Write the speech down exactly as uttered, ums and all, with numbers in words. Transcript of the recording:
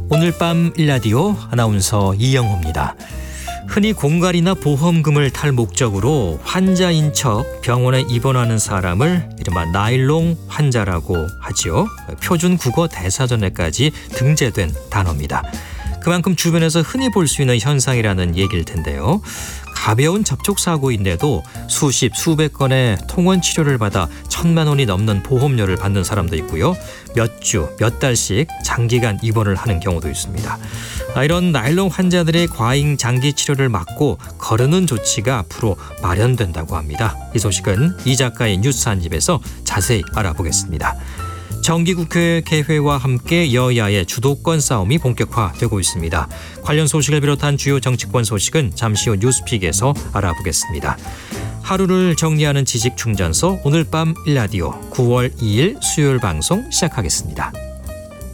오늘 밤 일라디오 아나운서 이영호입니다. 흔히 공갈이나 보험금을 탈 목적으로 환자인 척 병원에 입원하는 사람을 이른바 나일론 환자라고 하지요. 표준 국어 대사전에까지 등재된 단어입니다. 그만큼 주변에서 흔히 볼 수 있는 현상이라는 얘기일 텐데요. 가벼운 접촉사고인데도 수십, 수백 건의 통원 치료를 받아 천만 원이 넘는 보험료를 받는 사람도 있고요. 몇 주, 몇 달씩 장기간 입원을 하는 경우도 있습니다. 이런 나일론 환자들의 과잉 장기 치료를 막고 거르는 조치가 앞으로 마련된다고 합니다. 이 소식은 이 작가의 뉴스 한 입에서 자세히 알아보겠습니다. 정기국회 개회와 함께 여야의 주도권 싸움이 본격화되고 있습니다. 관련 소식을 비롯한 주요 정치권 소식은 잠시 후 뉴스픽에서 알아보겠습니다. 하루를 정리하는 지식충전소 오늘 밤 일라디오 구월 이일 수요일 방송 시작하겠습니다.